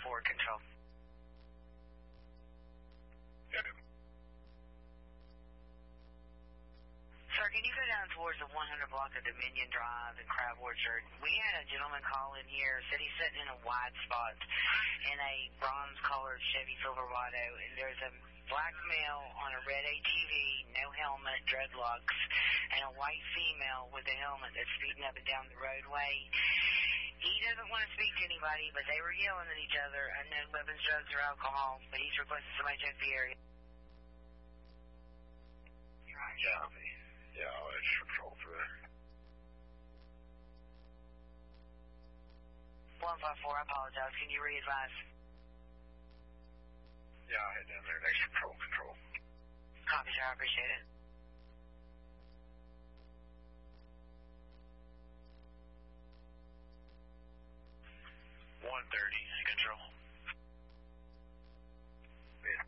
control. Sir, can you go down towards the 100 block of Dominion Drive in Crab Orchard? We had a gentleman call in here, said he's sitting in a wide spot in a bronze-colored Chevy Silverado, and there's a black male on a red ATV, no helmet, dreadlocks, and a white female with a helmet that's speeding up and down the roadway. He doesn't want to speak to anybody, but they were yelling at each other. Unknown weapons, drugs, or alcohol, but he's requesting somebody check the area. Copy. Yeah, I'll extra patrol through it. 154, I apologize. Can you re-advise? Yeah, I'll head down there and extra control. Copy, sir. I appreciate it. Control. Yeah.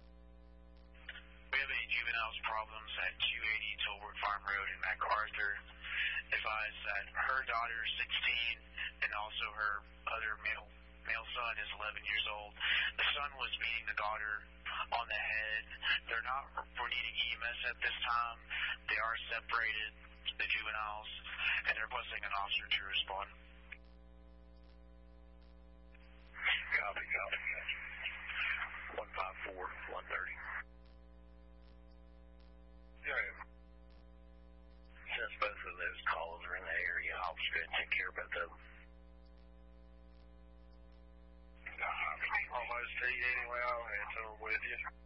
We have a juvenile's problems at 280 Tollwood Farm Road in MacArthur. Advised that her daughter is 16 and also her other male son is 11 years old. The son was beating the daughter on the head. They're not for needing EMS at this time. They are separated, the juveniles, and they're requesting an officer to respond. Copy. 154, 130. Yeah. Since both of those calls are in the area, I'll just go and take care of both of them. Almost anyway, I'll head over with you.